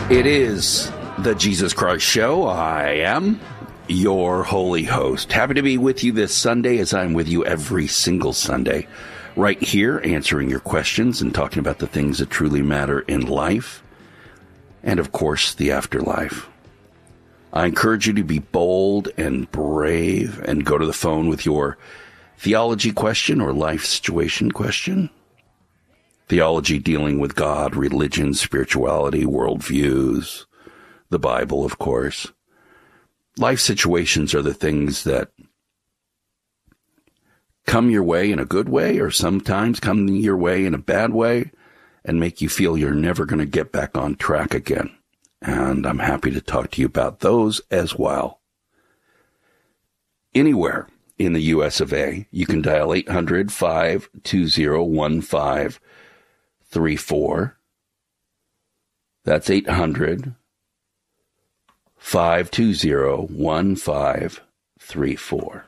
It is the Jesus Christ Show. I am your holy host. Happy to be with you this Sunday, as I'm with you every single Sunday, right here answering your questions and talking about the things that truly matter in life and, of course, the afterlife. I encourage you to be bold and brave and go to the phone with your theology question or life situation question. Theology dealing with God, religion, spirituality, worldviews, the Bible, of course. Life situations are the things that come your way in a good way or sometimes come your way in a bad way and make you feel you're never going to get back on track again. And I'm happy to talk to you about those as well. Anywhere in the U.S. of A, you can dial 800-520-1534. That's 800-520-1534.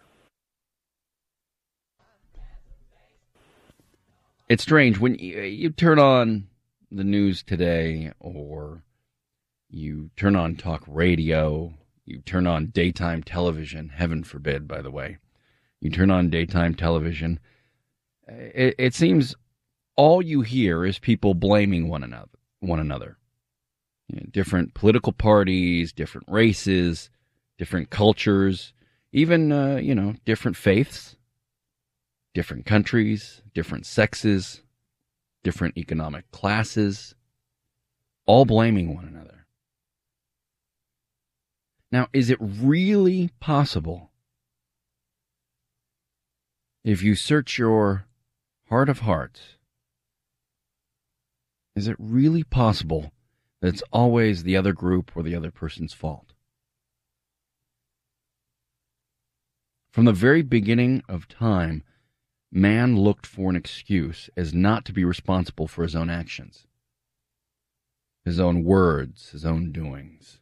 It's strange when you turn on the news today, or you turn on talk radio, you turn on daytime television, heaven forbid, by the way. You turn on daytime television, it seems all you hear is people blaming one another. You know, different political parties, different races, different cultures, even, different faiths, different countries, different sexes, different economic classes, all blaming one another. Now, is it really possible, if you search your heart of hearts, is it really possible that it's always the other group or the other person's fault? From the very beginning of time, man looked for an excuse as not to be responsible for his own actions, his own words, his own doings.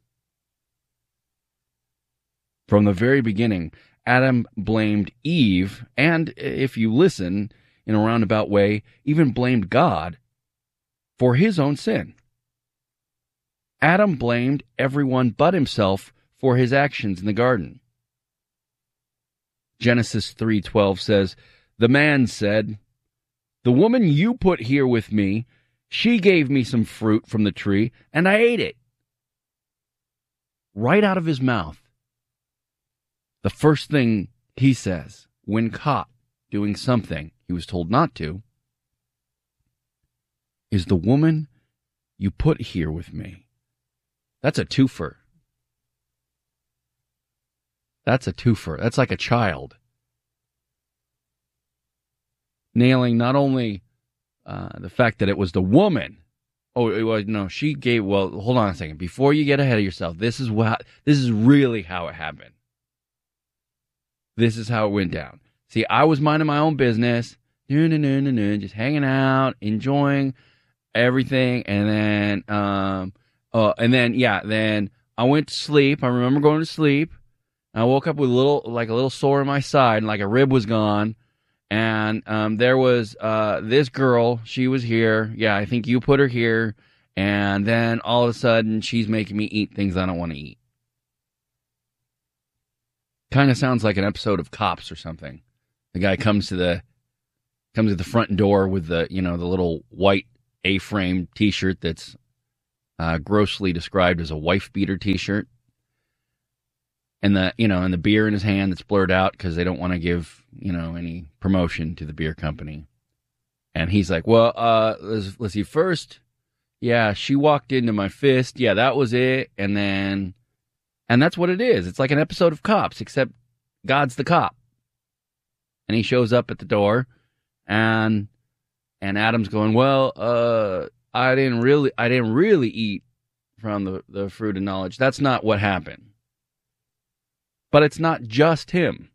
From the very beginning, Adam blamed Eve, and if you listen in a roundabout way, even blamed God for his own sin. Adam blamed everyone but himself for his actions in the garden. Genesis 3:12 says, "The man said, 'The woman you put here with me, she gave me some fruit from the tree, and I ate it.'" Right out of his mouth, the first thing he says when caught doing something he was told not to is, "The woman you put here with me." That's a twofer. That's a twofer. That's like a child. Nailing not only the fact that it was the woman. Oh, it was, no, she gave, well, hold on a second. Before you get ahead of yourself, this is really how it happened. This is how it went down. See, I was minding my own business, just hanging out, enjoying everything, and then then I went to sleep. I remember going to sleep. I woke up with a little sore in my side, and like a rib was gone. And there was this girl. She was here. Yeah, I think you put her here. And then all of a sudden, she's making me eat things I don't want to eat. Kind of sounds like an episode of Cops or something. The guy comes to the front door with the little white A-frame T-shirt that's grossly described as a wife beater T-shirt, and the beer in his hand that's blurred out because they don't want to give any promotion to the beer company. And he's like, "Well, let's see. First, yeah, she walked into my fist. Yeah, that was it. And that's what it is. It's like an episode of Cops, except God's the cop, and he shows up at the door, and Adam's going, "Well, I didn't really eat from the fruit of knowledge. That's not what happened." But it's not just him,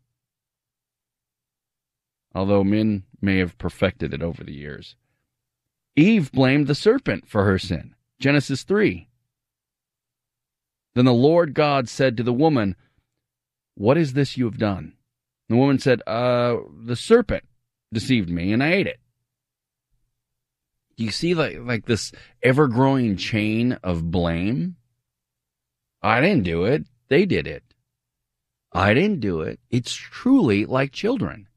although men may have perfected it over the years. Eve blamed the serpent for her sin. Genesis 3. Then the Lord God said to the woman, "What is this you have done?" The woman said, "The serpent deceived me, and I ate it." Do you see like this ever-growing chain of blame? I didn't do it. They did it. I didn't do it. It's truly like children.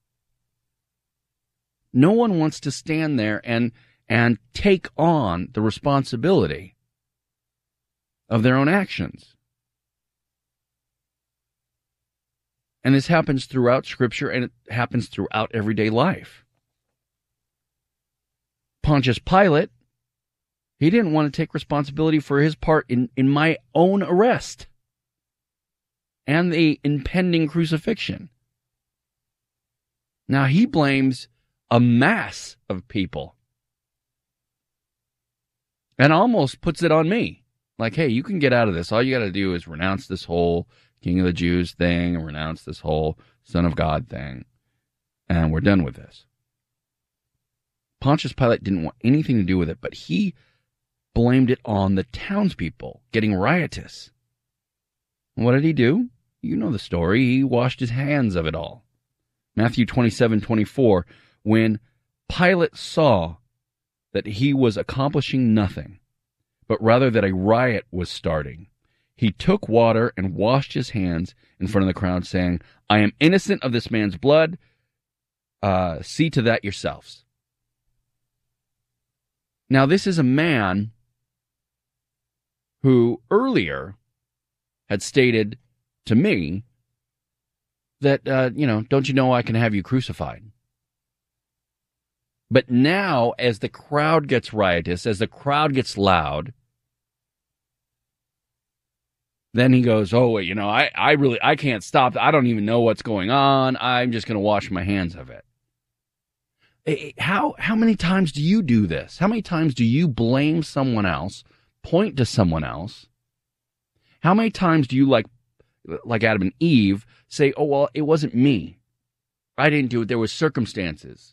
No one wants to stand there and take on the responsibility of their own actions. And this happens throughout Scripture, and it happens throughout everyday life. Pontius Pilate, he didn't want to take responsibility for his part in my own arrest and the impending crucifixion. Now he blames a mass of people and almost puts it on me. Like, hey, you can get out of this. All you got to do is renounce this whole King of the Jews thing and renounce this whole Son of God thing, and we're done with this. Pontius Pilate didn't want anything to do with it, but he blamed it on the townspeople getting riotous. What did he do? You know the story. He washed his hands of it all. Matthew 27:24, when Pilate saw that he was accomplishing nothing, but rather that a riot was starting, he took water and washed his hands in front of the crowd, saying, I am innocent of this man's blood. See to that yourselves. Now, this is a man who earlier had stated to me that, don't you know I can have you crucified? But now, as the crowd gets riotous, as the crowd gets loud, then he goes, oh, wait, I can't stop. I don't even know what's going on. I'm just going to wash my hands of it. How many times do you do this? How many times do you blame someone else, point to someone else? How many times do you, like Adam and Eve, say, oh, well, it wasn't me. I didn't do it. There were circumstances.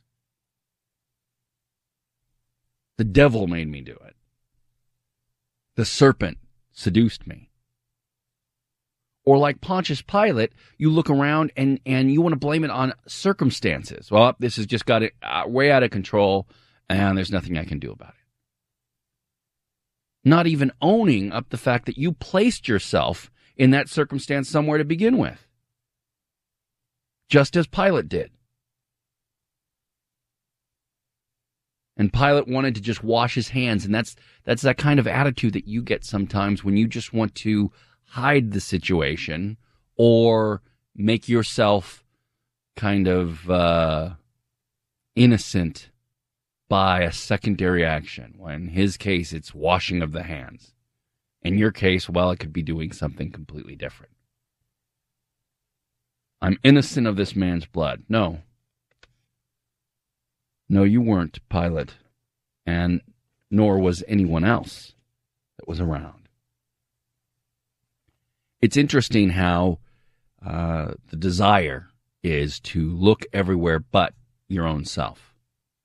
The devil made me do it. The serpent seduced me. Or like Pontius Pilate, you look around and you want to blame it on circumstances. Well, this has just got it way out of control, and there's nothing I can do about it. Not even owning up the fact that you placed yourself in that circumstance somewhere to begin with. Just as Pilate did. And Pilate wanted to just wash his hands, and that's that kind of attitude that you get sometimes when you just want to hide the situation or make yourself kind of innocent by a secondary action. Well, in his case, it's washing of the hands. In your case, well, it could be doing something completely different. I'm innocent of this man's blood. No, you weren't, Pilate, and nor was anyone else that was around. It's interesting how the desire is to look everywhere but your own self.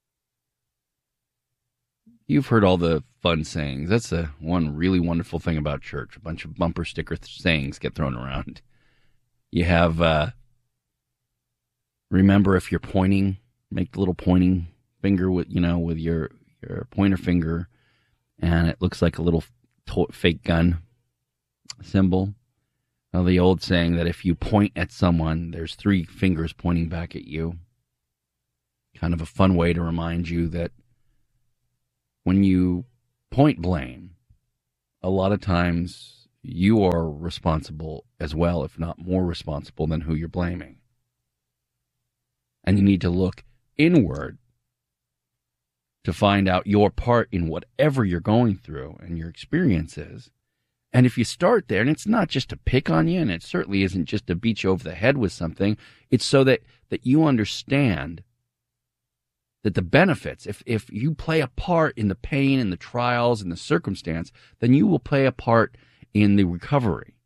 You've heard all the fun sayings. That's the one really wonderful thing about church. A bunch of bumper sticker sayings get thrown around. You have, remember if you're pointing, make the little pointing finger with your pointer finger, and it looks like a little fake gun symbol. The old saying that if you point at someone, there's 3 fingers pointing back at you. Kind of a fun way to remind you that when you point blame, a lot of times you are responsible as well, if not more responsible than who you're blaming. And you need to look inward to find out your part in whatever you're going through and your experiences. And if you start there, and it's not just to pick on you, and it certainly isn't just to beat you over the head with something, it's so that you understand that the benefits, if you play a part in the pain and the trials and the circumstance, then you will play a part in the recovery.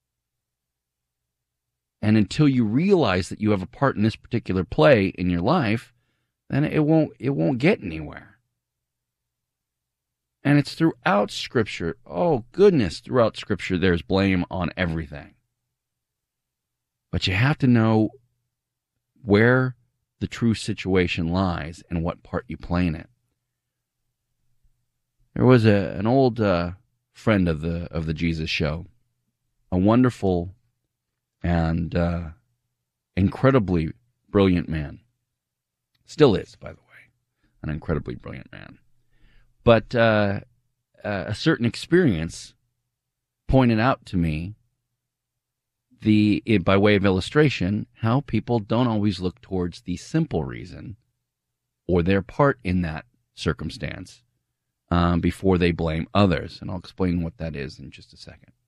And until you realize that you have a part in this particular play in your life, then it won't get anywhere. And it's throughout Scripture. Oh, goodness, throughout Scripture there's blame on everything. But you have to know where the true situation lies and what part you play in it. There was an old friend of the Jesus Show, a wonderful and incredibly brilliant man. Still is, by the way, an incredibly brilliant man. But a certain experience pointed out to me, by way of illustration, how people don't always look towards the simple reason or their part in that circumstance before they blame others. And I'll explain what that is in just a second.